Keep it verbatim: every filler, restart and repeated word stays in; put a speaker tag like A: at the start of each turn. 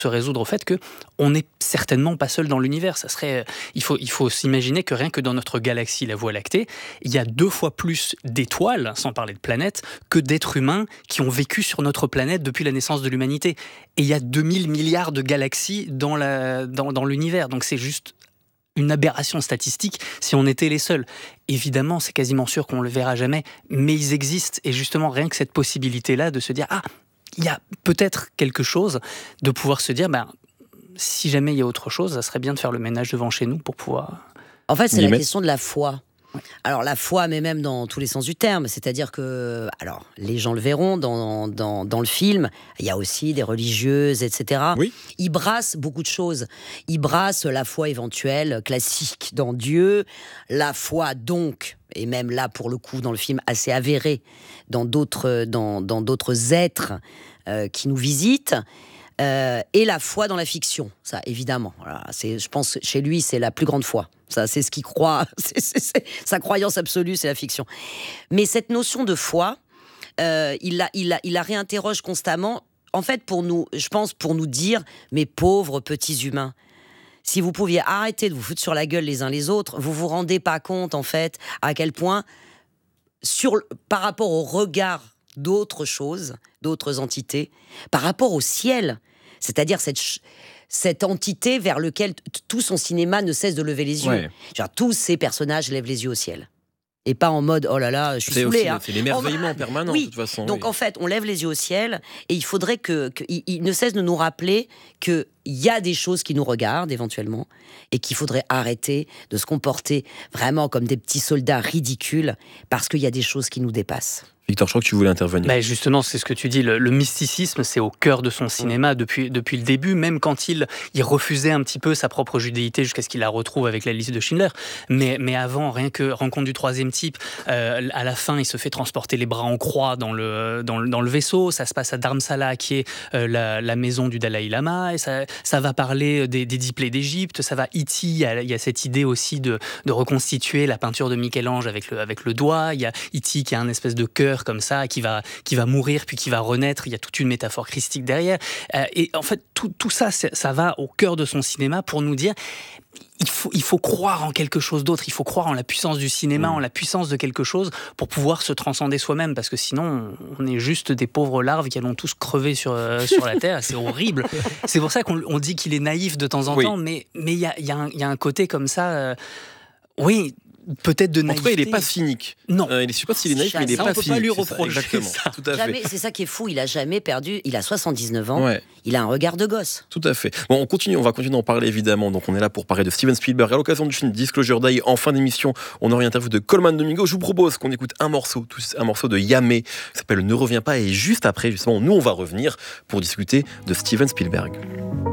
A: se résoudre au fait qu'on n'est certainement pas seul dans l'univers. Ça serait, il faut, il faut s'imaginer que rien que dans notre galaxie, la Voie lactée, il y a deux fois plus d'étoiles, sans parler de planètes, que d'êtres humains qui ont vécu sur notre planète depuis la naissance de l'humanité. Et il y a deux mille milliards de galaxies dans, la, dans, dans l'univers. Donc c'est juste une aberration statistique si on était les seuls. Évidemment, c'est quasiment sûr qu'on ne le verra jamais, mais ils existent. Et justement, rien que cette possibilité-là de se dire « Ah, il y a peut-être quelque chose », de pouvoir se dire ben, si jamais il y a autre chose, ça serait bien de faire le ménage devant chez nous pour pouvoir...
B: En fait, c'est la question de la foi. Alors la foi, mais même dans tous les sens du terme, c'est-à-dire que, alors les gens le verront dans, dans, dans le film, il y a aussi des religieuses, et cetera.
C: Oui.
B: Ils brassent beaucoup de choses. Ils brassent la foi éventuelle, classique dans Dieu, la foi donc, et même là pour le coup dans le film assez avérée, dans d'autres, dans, dans d'autres êtres euh, qui nous visitent. Euh, et la foi dans la fiction, ça évidemment. Voilà, c'est, je pense chez lui c'est la plus grande foi. Ça, c'est ce qu'il croit. C'est, c'est, c'est, sa croyance absolue, c'est la fiction. Mais cette notion de foi, euh, il la, il la, il la réinterroge constamment. En fait, pour nous, je pense pour nous dire, mes pauvres petits humains, si vous pouviez arrêter de vous foutre sur la gueule les uns les autres, vous vous rendez pas compte en fait à quel point, sur, par rapport au regard d'autres choses, d'autres entités, par rapport au ciel. C'est-à-dire cette, cette entité vers laquelle t- tout son cinéma ne cesse de lever les yeux.
C: Ouais.
B: Genre, tous ces personnages lèvent les yeux au ciel. Et pas en mode, oh là là, je suis
C: C'est,
B: saoulé.
C: aussi,
B: Hein.
C: c'est l'émerveillement
B: On...
C: permanent,
B: oui.
C: de toute façon.
B: Donc
C: oui.
B: en fait, on lève les yeux au ciel et il faudrait que, que il, il ne cesse de nous rappeler qu'il y a des choses qui nous regardent éventuellement et qu'il faudrait arrêter de se comporter vraiment comme des petits soldats ridicules parce qu'il y a des choses qui nous dépassent.
C: Victor, je crois que tu voulais intervenir.
A: Bah justement, c'est ce que tu dis, le, le mysticisme, c'est au cœur de son cinéma depuis, depuis le début, même quand il, il refusait un petit peu sa propre judéité jusqu'à ce qu'il la retrouve avec la liste de Schindler. Mais, mais avant, rien que Rencontre du troisième type, euh, à la fin, il se fait transporter les bras en croix dans le, dans le, dans le vaisseau. Ça se passe à Dharamsala, qui est euh, la, la maison du Dalai Lama. Et ça, ça va parler des, des dix plaies d'Égypte. Ça va, E T, il y a, il y a cette idée aussi de, de reconstituer la peinture de Michel-Ange avec le, avec le doigt. Il y a E T qui a un espèce de cœur comme ça, qui va, qui va mourir puis qui va renaître. Il y a toute une métaphore christique derrière. Euh, et en fait, tout, tout ça, ça va au cœur de son cinéma pour nous dire il faut, il faut croire en quelque chose d'autre. Il faut croire en la puissance du cinéma, mmh. en la puissance de quelque chose pour pouvoir se transcender soi-même. Parce que sinon, on est juste des pauvres larves qui allons tous crever sur, euh, sur la Terre. C'est horrible. C'est pour ça qu'on on dit qu'il est naïf de temps en
C: oui.
A: temps. Mais il mais y, a, y, a y a un côté comme ça... Euh, oui... Peut-être de naïveté.
C: En tout cas, il n'est pas cynique.
A: Non.
C: Euh, il est, je ne sais pas s'il est naïf, mais il n'est
A: ça,
C: pas
A: on peut
C: cynique.
A: pas lui
C: c'est
A: reprocher
C: ça, exactement.
A: ça.
C: Tout à
B: Jamais,
C: fait.
B: c'est ça qui est fou. Il a jamais perdu. Il a soixante-dix-neuf ans.
C: Ouais.
B: Il a un regard de gosse.
C: Tout à fait. Bon, on continue. On va continuer d'en parler évidemment. Donc, on est là pour parler de Steven Spielberg à l'occasion du film Disclosure Day. En fin d'émission, on aura une interview de Colman Domingo. Je vous propose qu'on écoute un morceau, un morceau de Yamé, qui s'appelle Ne reviens pas. Et juste après, justement, nous, on va revenir pour discuter de Steven Spielberg.